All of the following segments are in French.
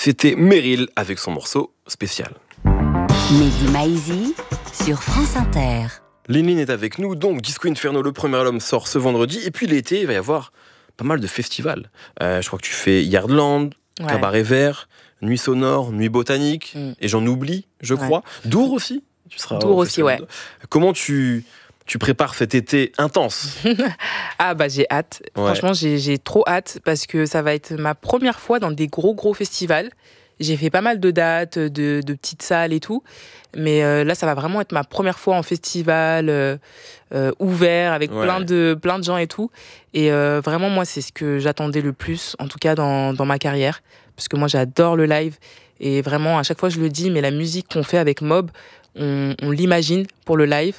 c'était Meryl avec son morceau spécial. Mehdi Maizi sur France Inter. Lin est avec nous, donc Disco Inferno, le premier album sort ce vendredi, et puis l'été, il va y avoir pas mal de festivals. Je crois que tu fais Yardland, Cabaret Vert, Nuit Sonore, Nuit Botanique, et j'en oublie, je crois. Dour aussi, tu seras Dour aussi, ouais. Comment tu prépares cet été intense? Ah bah j'ai hâte, franchement j'ai trop hâte, parce que ça va être ma première fois dans des gros festivals. J'ai fait pas mal de dates, de petites salles et tout. Mais là, ça va vraiment être ma première fois en festival ouvert, avec plein de gens et tout. Et vraiment, moi, c'est ce que j'attendais le plus, en tout cas dans ma carrière. Parce que moi, j'adore le live. Et vraiment, à chaque fois, je le dis, mais la musique qu'on fait avec Mob, on l'imagine pour le live.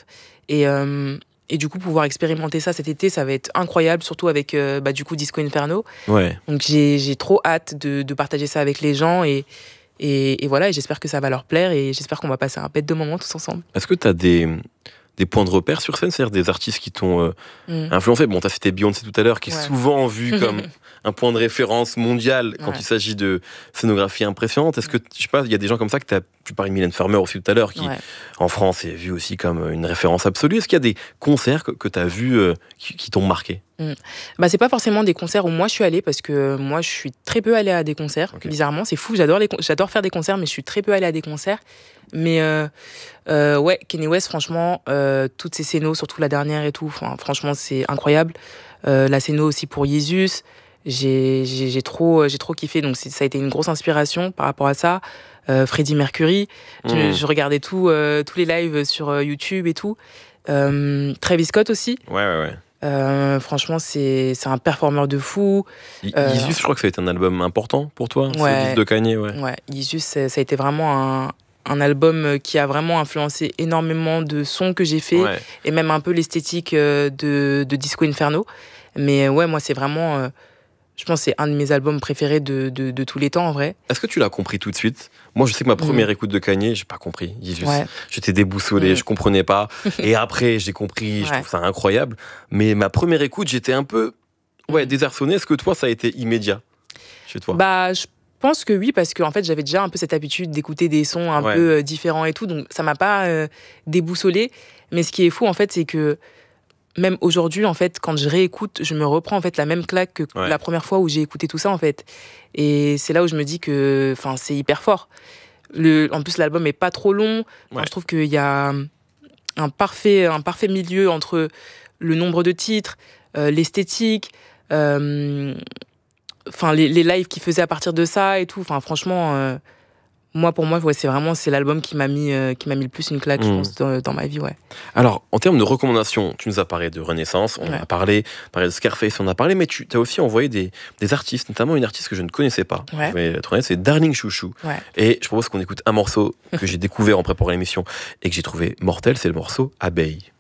Et du coup, pouvoir expérimenter ça cet été, ça va être incroyable, surtout avec du coup Disco Inferno. Ouais. Donc j'ai trop hâte de partager ça avec les gens et voilà, et j'espère que ça va leur plaire et j'espère qu'on va passer un bête de moments tous ensemble. Est-ce que tu as des points de repère sur scène, c'est-à-dire des artistes qui t'ont influencé? Bon, tu as cité Beyoncé tout à l'heure, qui est souvent vue comme un point de référence mondial quand il s'agit de scénographie impressionnante. Est-ce que, je sais pas, il y a des gens comme ça que tu parlais de Mylène Farmer aussi tout à l'heure, qui en France est vue aussi comme une référence absolue. Est-ce qu'il y a des concerts que tu as vus qui t'ont marqué? Bah, c'est pas forcément des concerts où moi je suis allée, parce que moi je suis très peu allée à des concerts. Bizarrement, c'est fou, j'adore faire des concerts, mais je suis très peu allée à des concerts. Mais Kanye West, franchement, toutes ses scénos, surtout la dernière et tout, franchement c'est incroyable. La scéno aussi pour Jesus, j'ai trop kiffé, donc ça a été une grosse inspiration par rapport à ça. Freddie Mercury, je regardais tous les lives sur YouTube et tout. Travis Scott aussi. Franchement, c'est un performeur de fou. Jesus, je crois que ça a été un album important pour toi, ce disque de Kanye. Jesus, ça a été vraiment un album qui a vraiment influencé énormément de sons que j'ai fait, et même un peu l'esthétique de Disco Inferno. Mais moi, c'est vraiment... je pense que c'est un de mes albums préférés de tous les temps, en vrai. Est-ce que tu l'as compris tout de suite? Moi, je sais que ma première écoute de Kanye, j'ai pas compris. Jesus. J'étais déboussolé, je comprenais pas. Et après, j'ai compris, je trouve ça incroyable. Mais ma première écoute, j'étais un peu désarçonné. Est-ce que toi, ça a été immédiat chez toi? Bah, je pense que oui, parce que en fait, j'avais déjà un peu cette habitude d'écouter des sons un peu différents et tout. Donc, ça m'a pas déboussolé. Mais ce qui est fou, en fait, c'est que même aujourd'hui, en fait, quand je réécoute, je me reprends en fait la même claque que la première fois où j'ai écouté tout ça, en fait. Et c'est là où je me dis que, c'est hyper fort. En plus, l'album est pas trop long. Je trouve qu'il y a un parfait milieu entre le nombre de titres, l'esthétique, les lives qu'il faisait à partir de ça et tout. Franchement, pour moi, c'est l'album qui m'a mis le plus une claque, je pense, dans ma vie, Alors, en termes de recommandations, tu nous as parlé de Renaissance, on a parlé de Scarface, on a parlé, mais tu as aussi envoyé des artistes, notamment une artiste que je ne connaissais pas. Je vais être honnête, c'est Darling Chouchou. Et je propose qu'on écoute un morceau que j'ai découvert en préparant l'émission et que j'ai trouvé mortel, c'est le morceau Abeille.